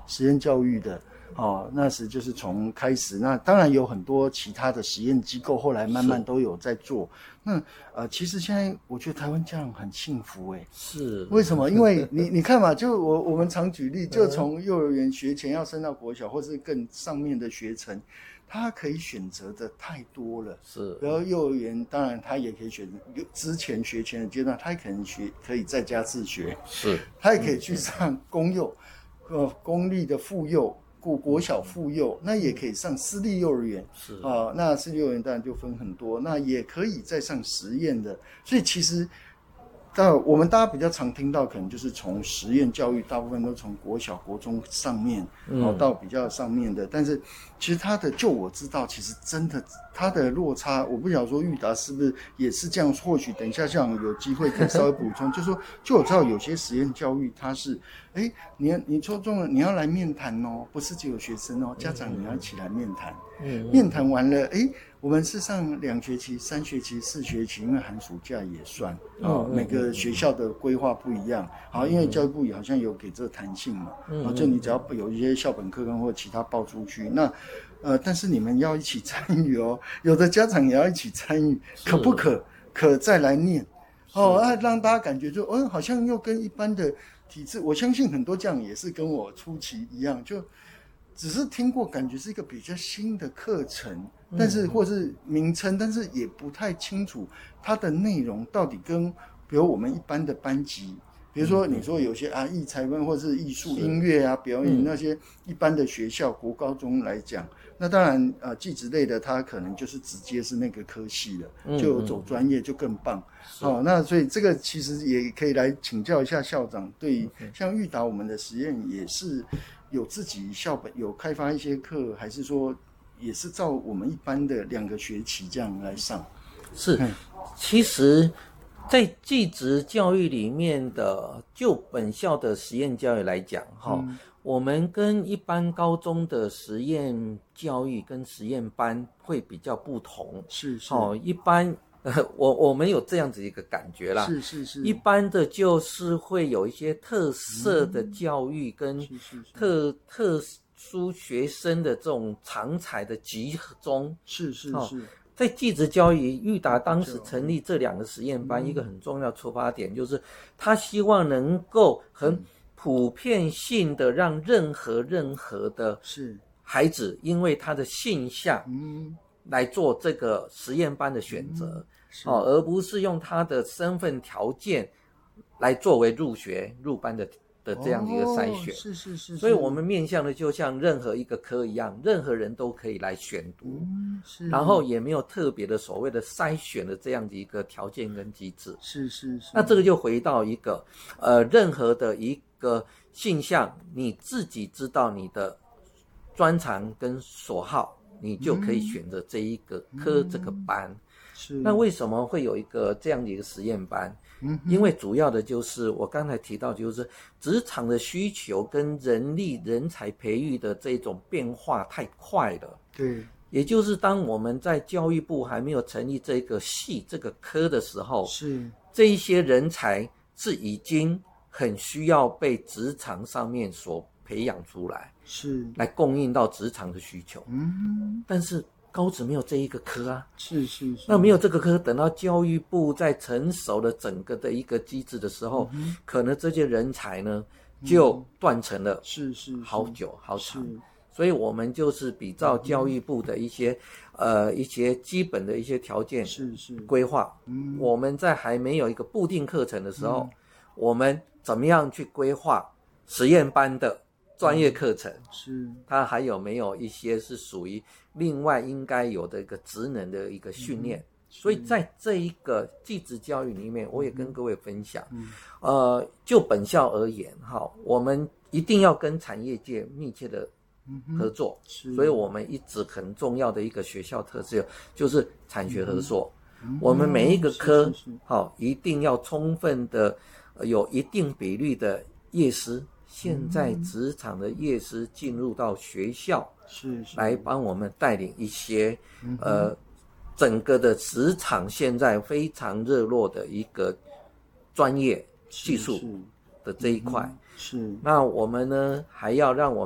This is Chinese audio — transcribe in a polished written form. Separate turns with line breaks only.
实验教育的。那时就是从开始，那当然有很多其他的实验机构，后来慢慢都有在做。那其实现在我觉得台湾家长很幸福
是
为什么？因为你看嘛，就我们常举例，就从幼儿园学前要升到国小，或是更上面的学程，他可以选择的太多了。
是，
然后幼儿园当然他也可以选择之前学前的阶段，他可能可以在家自学，
是，
他也可以去上公幼，公立的附幼。国小附幼，那也可以上私立幼儿园，
是
那私立幼儿园当然就分很多，那也可以再上实验的，所以其实我们大家比较常听到，可能就是从实验教育，大部分都从国小、国中上面，到比较上面的。但是其实就我知道，其实真的它的落差，我不晓得说裕达是不是也是这样。或许等一下像有机会可以稍微补充，就说就我知道有些实验教育它是，你抽中了，你要来面谈哦，不是只有学生哦，家长你要一起来面谈。面谈完了，我们是上2学期、3学期、4学期，因为寒暑假也算每个学校的规划不一样。好，因为教育部也好像有给这个弹性嘛，就你只要有一些校本课纲或其他报出去，那但是你们要一起参与哦，有的家长也要一起参与，可再来念让大家感觉就好像又跟一般的体制，我相信很多家长也是跟我初期一样，就只是听过，感觉是一个比较新的课程，但是或是名称，但是也不太清楚它的内容到底跟比如我们一般的班级，比如说你说有些艺才文或是艺术、音乐啊、表演那些一般的学校国高中来讲，那当然技职类的它可能就是直接是那个科系了，就走专业就更棒。那所以这个其实也可以来请教一下校长，对像裕达我们的实验也是有自己校本有开发一些课，还是说也是照我们一般的2个学期这样来上？
是，其实在技职教育里面的就本校的实验教育来讲我们跟一般高中的实验教育跟实验班会比较不同。
是
一般我们有这样子一个感觉啦，
是
一般的就是会有一些特色的教育跟特殊学生的这种长才的集中。
是
在技职教育，裕达当时成立这2个实验班，一个很重要出发点就是他希望能够很普遍性的让任何的孩子因为他的性向来做这个实验班的选择，而不是用他的身份条件来作为入班的这样的一个筛选。
是
所以我们面向的就像任何一个科一样，任何人都可以来选读，然后也没有特别的所谓的筛选的这样的一个条件跟机制。
是
那这个就回到一个任何的一个性向，你自己知道你的专长跟所好，你就可以选择这一个科这个班。那为什么会有一个这样的一个实验班？因为主要的就是我刚才提到，就是职场的需求跟人才培育的这种变化太快了。
对，
也就是当我们在教育部还没有成立这个系这个科的时候，这一些人才是已经很需要被职场上面所培养出来，来供应到职场的需求。但是高职没有这一个科啊，那没有这个科，等到教育部在成熟了整个的一个机制的时候，可能这些人才呢就断层了，好久好长。所以我们就是比照教育部的一些基本的一些条件规划，我们在还没有一个固定课程的时候，我们怎么样去规划实验班的专业课程，它还有没有一些是属于另外应该有的一个职能的一个训练。所以在这一个技职教育里面，我也跟各位分享，就本校而言我们一定要跟产业界密切的合作，所以我们一直很重要的一个学校特色就是产学合作。我们每一个科一定要充分的有一定比率的业师，现在职场的业师进入到学校，来帮我们带领一些整个的职场现在非常热络的一个专业技术的这一块。那我们呢还要让我们